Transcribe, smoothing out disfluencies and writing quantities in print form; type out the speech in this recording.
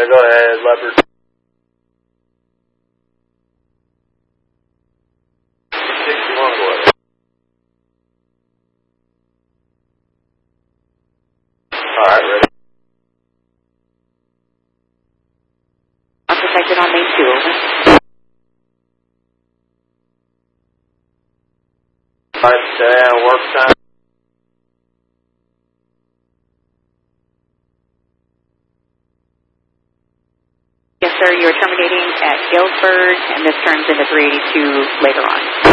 Go ahead, Leopard. 61, go ahead. Alright, ready. Unprotected on main 2, over. Alright, stay on work time. Yes, sir, you're terminating at Galesburg, and this turns into 382 later on.